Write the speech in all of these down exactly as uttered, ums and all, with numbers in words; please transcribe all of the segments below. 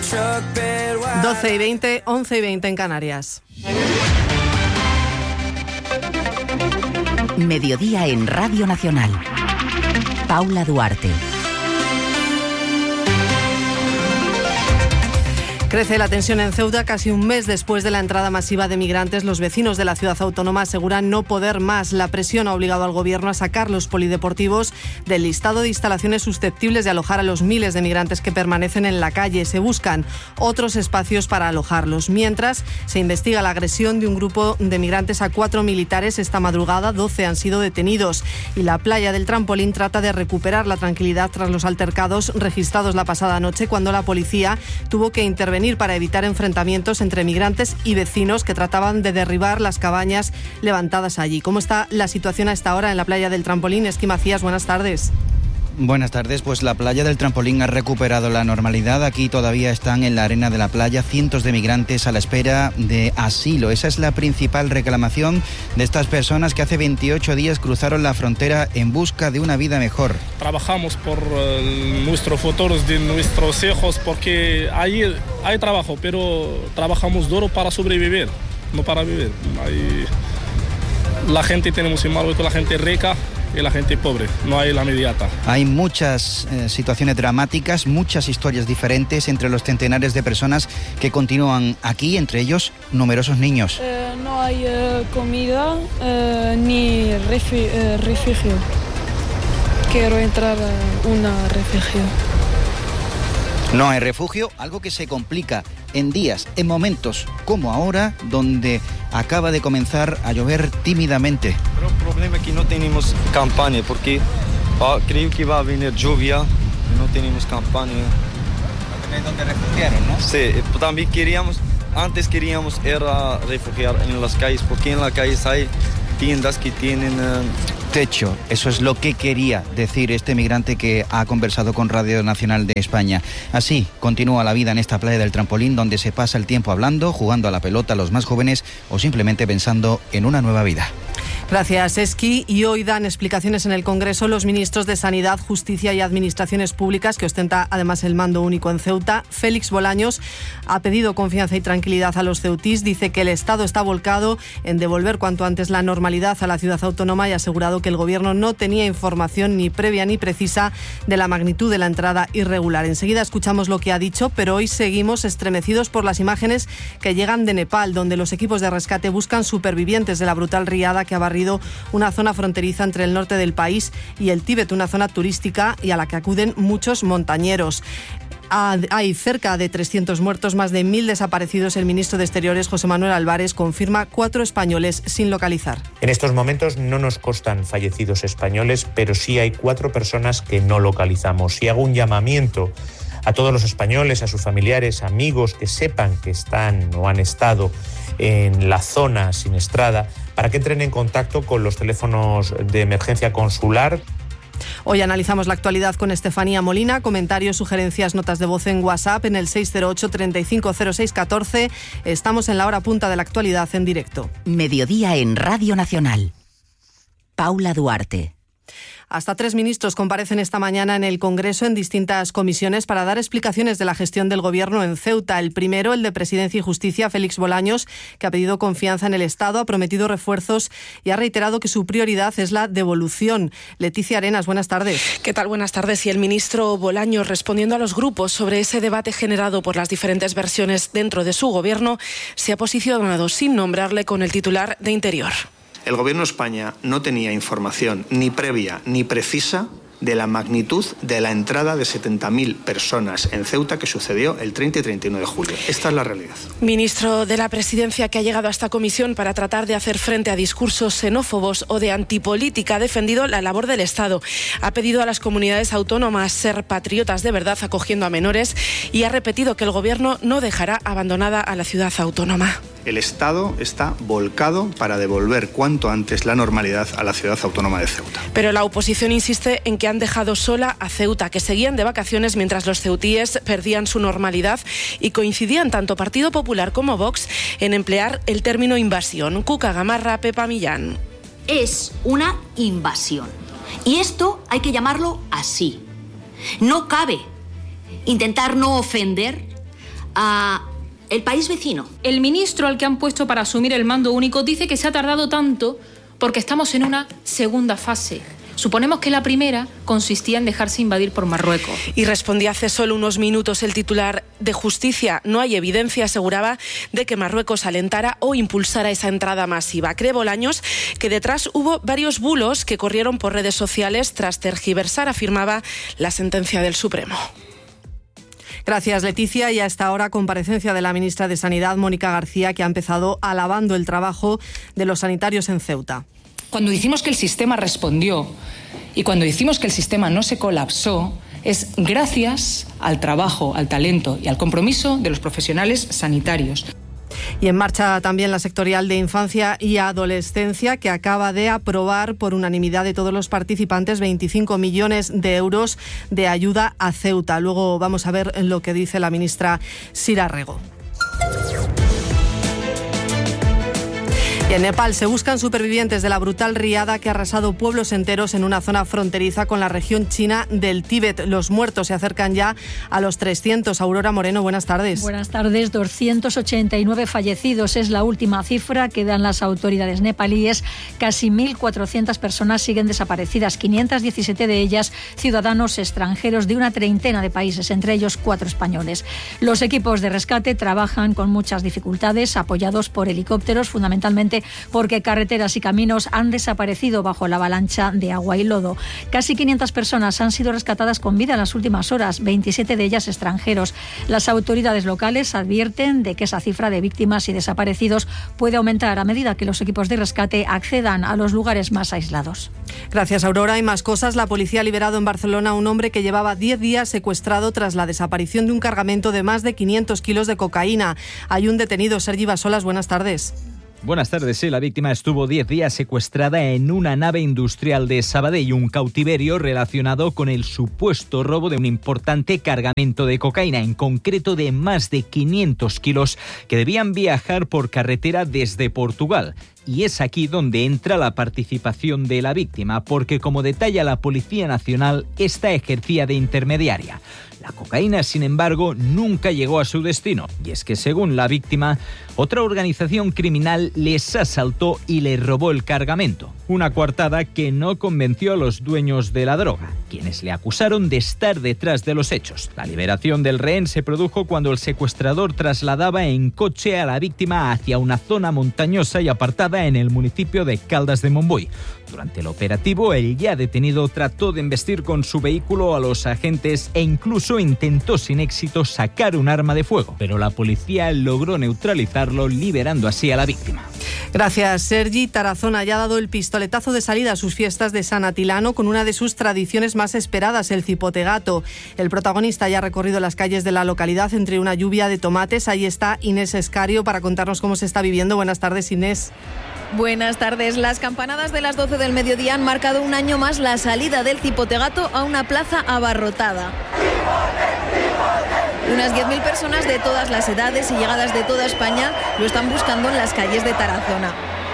doce y veinte, once y veinte en Canarias. Mediodía en Radio Nacional. Paula Duarte. Crece la tensión en Ceuta. Casi un mes después de la entrada masiva de migrantes, los vecinos de la ciudad autónoma aseguran no poder más. La presión ha obligado al gobierno a sacar los polideportivos del listado de instalaciones susceptibles de alojar a los miles de migrantes que permanecen en la calle. Se buscan otros espacios para alojarlos. Mientras, se investiga la agresión de un grupo de migrantes a cuatro militares esta madrugada. doce han sido detenidos. Y la playa del Trampolín trata de recuperar la tranquilidad tras los altercados registrados la pasada noche, cuando la policía tuvo que intervenir para evitar enfrentamientos entre migrantes y vecinos que trataban de derribar las cabañas levantadas allí. ¿Cómo está la situación a esta hora en la playa del Trampolín? Esqui Macías, buenas tardes. Buenas tardes, pues la playa del Trampolín ha recuperado la normalidad. Aquí todavía están en la arena de la playa cientos de migrantes a la espera de asilo. Esa es la principal reclamación de estas personas que hace veintiocho días cruzaron la frontera en busca de una vida mejor. Trabajamos por uh, nuestros futuros de nuestros hijos, porque ahí hay trabajo, pero trabajamos duro para sobrevivir, no para vivir. Hay... La gente tenemos en Marruecos, la gente rica y la gente pobre, no hay la inmediata. Hay muchas eh, situaciones dramáticas, muchas historias diferentes entre los centenares de personas que continúan aquí, entre ellos numerosos niños. Eh, no hay eh, comida eh, ni refi- eh, refugio. Quiero entrar a una refugio. No hay refugio, algo que se complica en días, en momentos como ahora, donde acaba de comenzar a llover tímidamente. Pero el problema es que no tenemos campaña, porque ah, creo que va a venir lluvia, no tenemos campaña. No tenéis dónde refugiaros, ¿no? Sí, también queríamos, antes queríamos ir a refugiar en las calles, porque en las calles hay tiendas que tienen... Uh, techo, eso es lo que quería decir este migrante que ha conversado con Radio Nacional de España. Así continúa la vida en esta playa del Trampolín, donde se pasa el tiempo hablando, jugando a la pelota a los más jóvenes o simplemente pensando en una nueva vida. Gracias, Esqui. Y hoy dan explicaciones en el Congreso los ministros de Sanidad, Justicia y Administraciones Públicas, que ostenta además el mando único en Ceuta. Félix Bolaños ha pedido confianza y tranquilidad a los ceutís. Dice que el Estado está volcado en devolver cuanto antes la normalidad a la ciudad autónoma y ha asegurado que el Gobierno no tenía información ni previa ni precisa de la magnitud de la entrada irregular. Enseguida escuchamos lo que ha dicho, pero hoy seguimos estremecidos por las imágenes que llegan de Nepal, donde los equipos de rescate buscan supervivientes de la brutal riada que ha barrido una zona fronteriza entre el norte del país y el Tíbet, una zona turística y a la que acuden muchos montañeros. Hay cerca de trescientos muertos, más de mil desaparecidos. El ministro de Exteriores, José Manuel Álvarez, confirma cuatro españoles sin localizar. En estos momentos no nos constan fallecidos españoles, pero sí hay cuatro personas que no localizamos. Y hago un llamamiento a todos los españoles, a sus familiares, amigos, que sepan que están o han estado en la zona siniestrada, para que entren en contacto con los teléfonos de emergencia consular. Hoy analizamos la actualidad con Estefanía Molina. Comentarios, sugerencias, notas de voz en WhatsApp en el seis cero ocho, treinta y cinco cero seis, catorce. Estamos en la hora punta de la actualidad en directo. Mediodía en Radio Nacional. Paula Duarte. Hasta tres ministros comparecen esta mañana en el Congreso en distintas comisiones para dar explicaciones de la gestión del Gobierno en Ceuta. El primero, el de Presidencia y Justicia, Félix Bolaños, que ha pedido confianza en el Estado, ha prometido refuerzos y ha reiterado que su prioridad es la devolución. Leticia Arenas, buenas tardes. ¿Qué tal? Buenas tardes. Y el ministro Bolaños, respondiendo a los grupos sobre ese debate generado por las diferentes versiones dentro de su Gobierno, se ha posicionado sin nombrarle con el titular de Interior. El Gobierno de España no tenía información ni previa ni precisa de la magnitud de la entrada de setenta mil personas en Ceuta que sucedió el treinta y treinta y uno de julio. Esta es la realidad. Ministro de la Presidencia, que ha llegado a esta comisión para tratar de hacer frente a discursos xenófobos o de antipolítica, ha defendido la labor del Estado. Ha pedido a las comunidades autónomas ser patriotas de verdad acogiendo a menores y ha repetido que el Gobierno no dejará abandonada a la ciudad autónoma. El Estado está volcado para devolver cuanto antes la normalidad a la ciudad autónoma de Ceuta. Pero la oposición insiste en que han dejado sola a Ceuta, que seguían de vacaciones mientras los ceutíes perdían su normalidad, y coincidían tanto Partido Popular como Vox en emplear el término invasión. Cuca Gamarra, Pepa Millán. Es una invasión. Y esto hay que llamarlo así. No cabe intentar no ofender a el país vecino. El ministro al que han puesto para asumir el mando único dice que se ha tardado tanto porque estamos en una segunda fase. Suponemos que la primera consistía en dejarse invadir por Marruecos. Y respondía hace solo unos minutos el titular de Justicia. No hay evidencia, aseguraba, de que Marruecos alentara o impulsara esa entrada masiva. Cree Bolaños que detrás hubo varios bulos que corrieron por redes sociales tras tergiversar, afirmaba, la sentencia del Supremo. Gracias, Leticia. Y a esta hora, comparecencia de la ministra de Sanidad, Mónica García, que ha empezado alabando el trabajo de los sanitarios en Ceuta. Cuando decimos que el sistema respondió y cuando decimos que el sistema no se colapsó, es gracias al trabajo, al talento y al compromiso de los profesionales sanitarios. Y en marcha también la sectorial de Infancia y Adolescencia, que acaba de aprobar por unanimidad de todos los participantes veinticinco millones de euros de ayuda a Ceuta. Luego vamos a ver lo que dice la ministra Sira Rego. Y en Nepal se buscan supervivientes de la brutal riada que ha arrasado pueblos enteros en una zona fronteriza con la región china del Tíbet. Los muertos se acercan ya a los trescientos. Aurora Moreno, buenas tardes. Buenas tardes. doscientos ochenta y nueve fallecidos es la última cifra que dan las autoridades nepalíes. Casi mil cuatrocientas personas siguen desaparecidas, quinientos diecisiete de ellas ciudadanos extranjeros de una treintena de países, entre ellos cuatro españoles. Los equipos de rescate trabajan con muchas dificultades, apoyados por helicópteros, fundamentalmente porque carreteras y caminos han desaparecido bajo la avalancha de agua y lodo. Casi quinientas personas han sido rescatadas con vida en las últimas horas, veintisiete de ellas extranjeros. Las autoridades locales advierten de que esa cifra de víctimas y desaparecidos puede aumentar a medida que los equipos de rescate accedan a los lugares más aislados. Gracias, Aurora. Y más cosas. La policía ha liberado en Barcelona a un hombre que llevaba diez días secuestrado tras la desaparición de un cargamento de más de quinientos kilos de cocaína. Hay un detenido. Sergi Basolas, buenas tardes. Buenas tardes. Sí, la víctima estuvo diez días secuestrada en una nave industrial de Sabadell, un cautiverio relacionado con el supuesto robo de un importante cargamento de cocaína, en concreto de más de quinientos kilos que debían viajar por carretera desde Portugal. Y es aquí donde entra la participación de la víctima, porque como detalla la Policía Nacional, esta ejercía de intermediaria. La cocaína, sin embargo, nunca llegó a su destino. Y es que, según la víctima, otra organización criminal les asaltó y les robó el cargamento. Una coartada que no convenció a los dueños de la droga, quienes le acusaron de estar detrás de los hechos. La liberación del rehén se produjo cuando el secuestrador trasladaba en coche a la víctima hacia una zona montañosa y apartada en el municipio de Caldas de Montbui. Durante el operativo, el ya detenido trató de embestir con su vehículo a los agentes e incluso intentó sin éxito sacar un arma de fuego, pero la policía logró neutralizarlo, liberando así a la víctima. Gracias, Sergi. Tarazona ya ha dado el pistoletazo de salida a sus fiestas de San Atilano con una de sus tradiciones más esperadas, el cipotegato. El protagonista ya ha recorrido las calles de la localidad entre una lluvia de tomates. Ahí está Inés Escario para contarnos cómo se está viviendo. Buenas tardes, Inés. Buenas tardes. Las campanadas de las doce del mediodía han marcado un año más la salida del cipotegato a una plaza abarrotada. Unas diez mil personas de todas las edades y llegadas de toda España lo están buscando en las calles de Tarazona.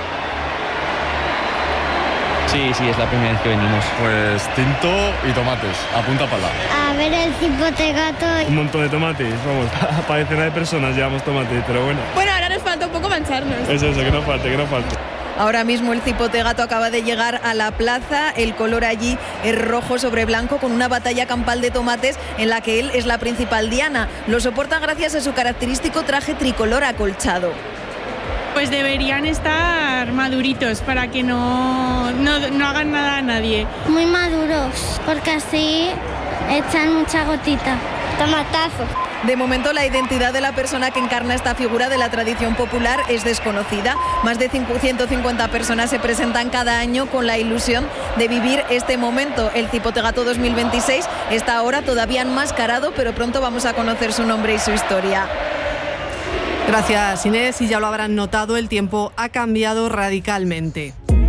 Sí, sí, es la primera vez que venimos. Pues tinto y tomates, a punta pala. A ver el cipotegato. Un montón de tomates, vamos, para decenas de personas llevamos tomates, pero bueno. Bueno, ahora nos falta un poco mancharnos. Es eso, que no falte, que no falte. Ahora mismo el cipotegato acaba de llegar a la plaza. El color allí es rojo sobre blanco, con una batalla campal de tomates en la que él es la principal diana. Lo soporta gracias a su característico traje tricolor acolchado. Pues deberían estar maduritos para que no, no, no hagan nada a nadie. Muy maduros, porque así echan mucha gotita. Tomatazo. De momento, la identidad de la persona que encarna esta figura de la tradición popular es desconocida. Más de ciento cincuenta personas se presentan cada año con la ilusión de vivir este momento. El cipotegato dos mil veintiséis está ahora todavía enmascarado, pero pronto vamos a conocer su nombre y su historia. Gracias, Inés. Y ya lo habrán notado, el tiempo ha cambiado radicalmente.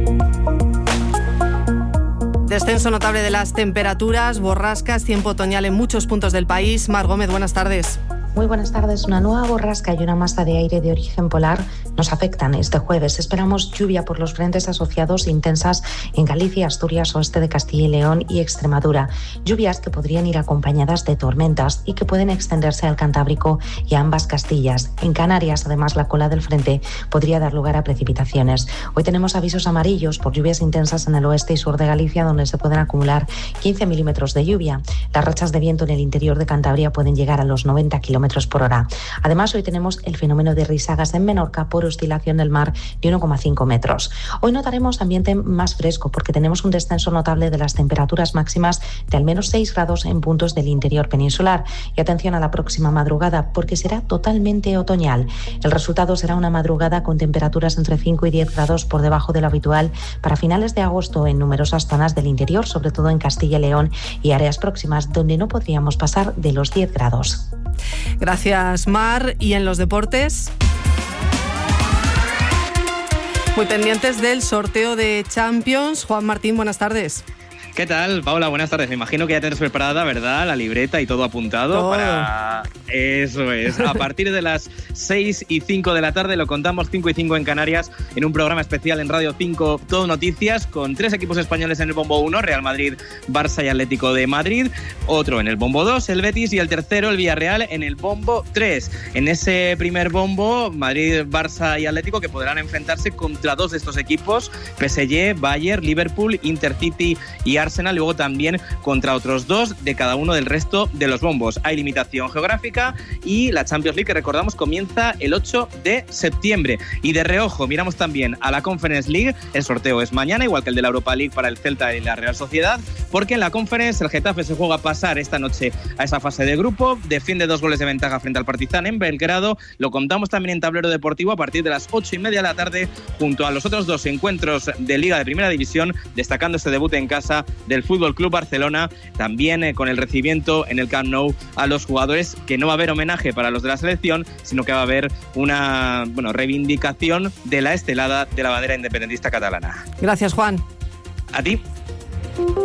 Descenso notable de las temperaturas, borrascas, tiempo otoñal en muchos puntos del país. Mar Gómez, buenas tardes. Muy buenas tardes. Una nueva borrasca y una masa de aire de origen polar nos afectan este jueves. Esperamos lluvia por los frentes asociados intensas en Galicia, Asturias, oeste de Castilla y León y Extremadura. Lluvias que podrían ir acompañadas de tormentas y que pueden extenderse al Cantábrico y a ambas Castillas. En Canarias, además, la cola del frente podría dar lugar a precipitaciones. Hoy tenemos avisos amarillos por lluvias intensas en el oeste y sur de Galicia, donde se pueden acumular quince milímetros de lluvia. Las rachas de viento en el interior de Cantabria pueden llegar a los noventa kilómetros por hora. Además, hoy tenemos el fenómeno de risagas en Menorca por oscilación del mar de uno coma cinco metros. Hoy notaremos ambiente más fresco porque tenemos un descenso notable de las temperaturas máximas de al menos seis grados en puntos del interior peninsular. Y atención a la próxima madrugada porque será totalmente otoñal. El resultado será una madrugada con temperaturas entre cinco y diez grados por debajo de lo habitual para finales de agosto en numerosas zonas del interior, sobre todo en Castilla y León y áreas próximas donde no podríamos pasar de los diez grados. Gracias, Mar. ¿Y en los deportes? Muy pendientes del sorteo de Champions. Juan Martín, buenas tardes. ¿Qué tal, Paula? Buenas tardes. Me imagino que ya tienes preparada, ¿verdad? La libreta y todo apuntado todo. Para... Eso es. A partir de las seis y cinco de la tarde, lo contamos, cinco y cinco en Canarias, en un programa especial en Radio cinco, Todo Noticias, con tres equipos españoles en el bombo uno, Real Madrid, Barça y Atlético de Madrid, otro en el bombo dos, el Betis, y el tercero, el Villarreal, en el bombo tres. En ese primer bombo, Madrid, Barça y Atlético, que podrán enfrentarse contra dos de estos equipos, P S G, Bayern, Liverpool, Intercity y Arsenal, luego también contra otros dos de cada uno del resto de los bombos. Hay limitación geográfica y la Champions League, que recordamos, comienza el ocho de septiembre. Y de reojo miramos también a la Conference League. El sorteo es mañana, igual que el de la Europa League para el Celta y la Real Sociedad, porque en la Conference el Getafe se juega a pasar esta noche a esa fase de grupo, defiende dos goles de ventaja frente al Partizan en Belgrado. Lo contamos también en Tablero Deportivo a partir de las ocho y media de la tarde, junto a los otros dos encuentros de Liga de Primera División, destacando este debut en casa del Fútbol Club Barcelona, también eh, con el recibimiento en el Camp Nou a los jugadores, que no va a haber homenaje para los de la selección, sino que va a haber una bueno, reivindicación de la estelada de la bandera independentista catalana. Gracias, Juan. A ti.